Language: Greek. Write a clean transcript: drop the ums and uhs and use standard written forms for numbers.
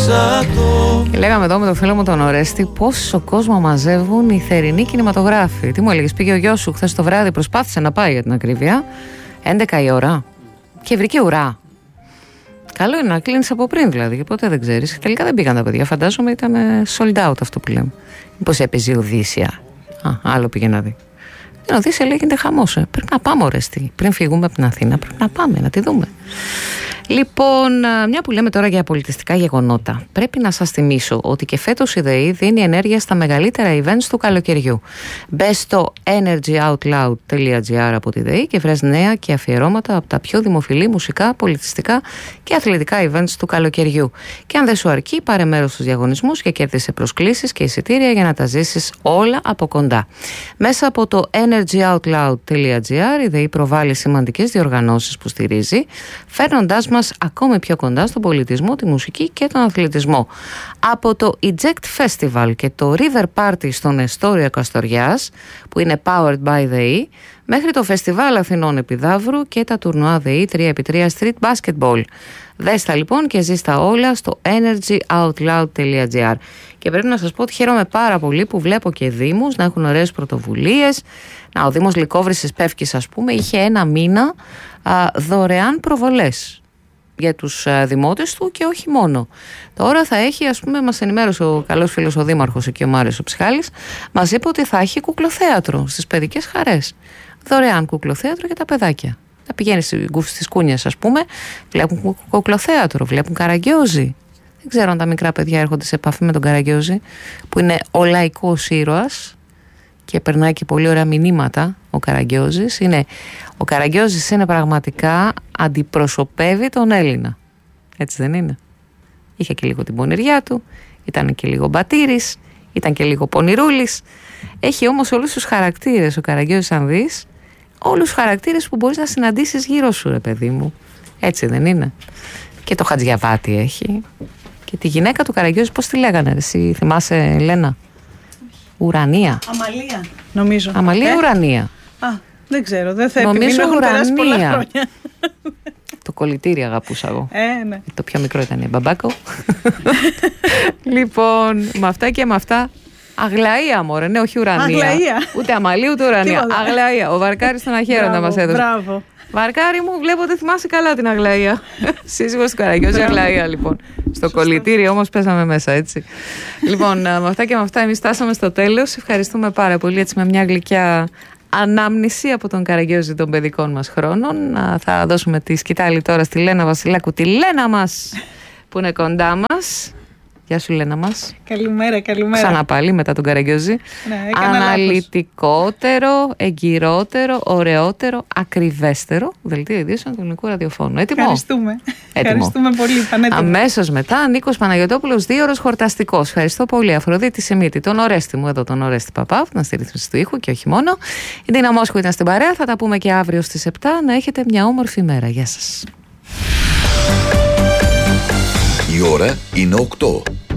Λέγαμε εδώ με τον φίλο μου τον Ορέστη πόσο κόσμο μαζεύουν οι θερινοί κινηματογράφοι. Τι μου έλεγες, πήγε ο γιος σου χθες το βράδυ, προσπάθησε να πάει για την ακρίβεια 11 η ώρα και βρήκε ουρά. Καλό είναι να κλείνεις από πριν δηλαδή, και ποτέ δεν ξέρεις. Τελικά δεν πήγαν τα παιδιά, φαντάζομαι ήταν sold out αυτό που λέμε. Μήπως έπαιζε η Οδύσσια. Άλλο πήγε να δει. Την Οδύσσια λέγεται χαμός. Πρέπει να πάμε, Ορέστη. Πριν φύγουμε από την Αθήνα, πρέπει να πάμε να τη δούμε. Λοιπόν, μια που λέμε τώρα για πολιτιστικά γεγονότα, πρέπει να σας θυμίσω ότι και φέτος η ΔΕΗ δίνει ενέργεια στα μεγαλύτερα events του καλοκαιριού. Μπες στο energyoutloud.gr από τη ΔΕΗ και βρες νέα και αφιερώματα από τα πιο δημοφιλή μουσικά, πολιτιστικά και αθλητικά events του καλοκαιριού. Και αν δεν σου αρκεί, πάρε μέρος στους διαγωνισμούς και κέρδισε προσκλήσεις και εισιτήρια για να τα ζήσεις όλα από κοντά. Μέσα από το energyoutloud.gr η ΔΕΗ προβάλλει σημαντικές διοργανώσεις που στηρίζει, φέρνοντάς μας ακόμη πιο κοντά στον πολιτισμό, τη μουσική και τον αθλητισμό. Από το Eject Festival και το River Party στον Εστόριο Καστοριάς, που είναι powered by ΔΕΗ, μέχρι το Φεστιβάλ Αθηνών Επιδαύρου και τα τουρνουά ΔΕΗ 3x3 Street Basketball. Δες τα λοιπόν και ζεις τα όλα στο energyoutloud.gr. Και πρέπει να σας πω ότι χαίρομαι πάρα πολύ που βλέπω και δήμους να έχουν ωραίες πρωτοβουλίες. Ο Δήμος Λυκόβρησης Πεύκης, ας πούμε, είχε ένα μήνα δωρεάν προβολές για τους δημότες του και όχι μόνο. Τώρα θα έχει, ας πούμε, μας ενημέρωσε ο καλός φίλος ο Δήμαρχος εκεί, ο Μάριος ο Ψυχάλης, μας είπε ότι θα έχει κουκλοθέατρο στις παιδικές χαρές. Δωρεάν κουκλοθέατρο για τα παιδάκια. Θα πηγαίνει στις Κούνιας, ας πούμε, βλέπουν κουκλοθέατρο, βλέπουν Καραγκιόζη. Δεν ξέρω αν τα μικρά παιδιά έρχονται σε επαφή με τον Καραγκιόζη, που είναι ο λαϊκός ήρωας και περνάει και πολύ ωραία μηνύματα. Ο Καραγκιόζης είναι πραγματικά, αντιπροσωπεύει τον Έλληνα. Έτσι δεν είναι? Είχε και λίγο την πονηριά του, ήταν και λίγο μπατήρης, ήταν και λίγο πονηρούλης. Έχει όμως όλους τους χαρακτήρες ο Καραγκιόζης, αν δεις, όλους τους χαρακτήρες που μπορείς να συναντήσεις γύρω σου, ρε παιδί μου. Έτσι δεν είναι? Και το Χατζιαβάτη έχει. Και τη γυναίκα του Καραγκιόζη, πώς τη λέγανε, εσύ θυμάσαι, Ελένα? Ουρανία. Αμαλία, νομίζω. Αμαλία, Ουρανία. Δεν ξέρω, δεν θα νομίζω επιμείνω, έχουν περάσει πολλά χρόνια. Το κολλητήρι αγαπούσα εγώ. Ναι. Το πιο μικρό ήταν η Μπαμπάκο. Λοιπόν, με αυτά και με αυτά. Αγλαία, μωρέ, ναι, όχι Ουρανία. Αγλαία. Ούτε Αμαλία, ούτε Ουρανία. Αγλαία. Ο Βαρκάρης στον Αχαίροντα μας έδωσε. Μπράβο. Βαρκάρη μου, βλέπω ότι θυμάσαι καλά την Αγλαία. Σύζυγος του Καραγκιόζη, Αγλαία, λοιπόν. Στο κολλητήρι όμως πέσαμε μέσα, έτσι. Λοιπόν, με αυτά και με αυτά εμείς φτάσαμε στο τέλος. Ευχαριστούμε πάρα πολύ, έτσι, με μια γλυκιά ανάμνηση από τον Καραγκιόζη των παιδικών μας χρόνων. Θα δώσουμε τη σκητάλη τώρα στη Λένα Βασιλάκου, τη Λένα μας που είναι κοντά μας. Γεια σου, Λένα μας. Καλημέρα. Ξανά πάλι μετά τον Καραγκιόζη. Ναι, αναλυτικότερο, εγκυρότερο, ωραιότερο, ακριβέστερο δελτίο ειδήσεων του ελληνικού ραδιοφώνου. Έτοιμο? Ευχαριστούμε πολύ. Πανέτοιμο. Αμέσως μετά, Νίκος Παναγιωτόπουλος, 2ώρες χορταστικός. Ευχαριστώ πολύ. Αφροδίτη Σεμίτη, τον Ορέστη μου εδώ, τον Ορέστη Παπά, που ήταν στη ρύθμιση του ήχου και όχι μόνο. Η Ντίνα Μόσχου ήταν στην παρέα. Θα τα πούμε και αύριο στις 7. Να έχετε μια όμορφη μέρα. Γεια σας. Η ώρα είναι 8.